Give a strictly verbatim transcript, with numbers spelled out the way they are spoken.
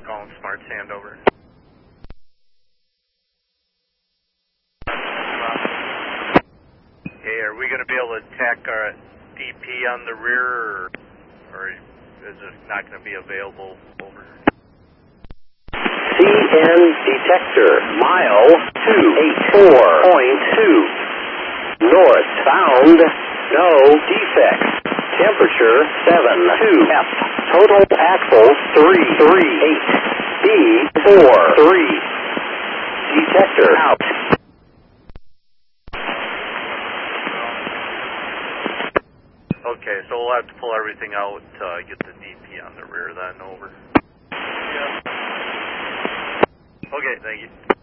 calling Smart Sand over. Hey, are we going to be able to attack our D P on the rear, or, or is it not going to be available over? C N detector, mile two eighty-four point two. North bound, no defects. Temperature seven two F. Total axle three three eight. B four three. Detector out. Okay, so we'll have to pull everything out to uh, get the D P on the rear then over. Yeah. Okay, thank you.